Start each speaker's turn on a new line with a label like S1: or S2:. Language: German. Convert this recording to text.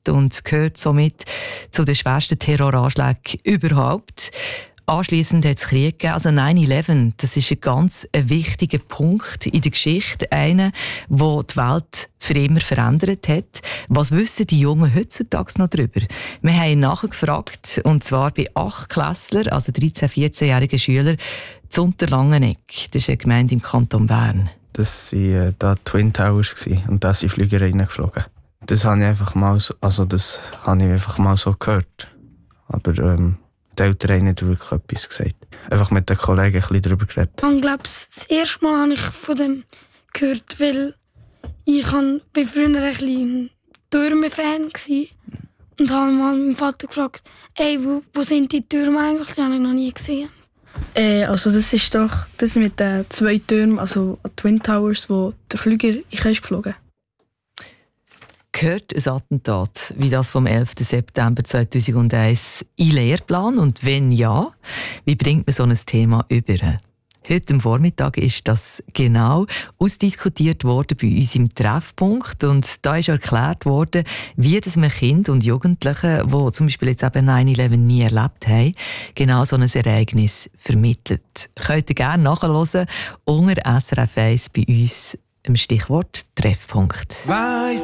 S1: Stadt und gehört somit zu den schwersten Terroranschlägen überhaupt. Anschliessend hat es Krieg gegeben. Also 9/11, das ist ein ganz wichtiger Punkt in der Geschichte. Einer, der die Welt für immer verändert hat. Was wissen die Jungen heutzutage noch darüber? Wir haben nachgefragt, und zwar bei 8 Klässlern, also 13-, 14-jährigen Schülern, zu Unterlangenegg. Das ist eine Gemeinde im Kanton Bern.
S2: Das waren da die Twin Towers und da sind Flüger reingeflogen. Das habe ich einfach mal so gehört. Aber die Eltern haben nicht wirklich etwas gesagt. Einfach mit den Kollegen ein bisschen darüber geredet.
S3: Ich glaube, das erste Mal habe ich von dem gehört, weil ich bin früher ein bisschen Türme-Fan war. Und habe mal meinen Vater gefragt, wo sind die Türme eigentlich? Die habe ich noch nie gesehen.
S4: Also das ist doch das mit den 2 Türmen, also Twin Towers, wo der Flüger ist geflogen.
S1: Gehört ein Attentat wie das vom 11. September 2001 in Lehrplan? Und wenn ja, wie bringt man so ein Thema über? Heute am Vormittag ist das genau ausdiskutiert worden bei uns im Treffpunkt. Und da ist erklärt worden, wie das man Kinder und Jugendliche, die zum Beispiel jetzt eben 9/11 nie erlebt haben, genau so ein Ereignis vermittelt. Könnt ihr gerne nachhören unter SRF 1 bei uns im Stichwort Treffpunkt.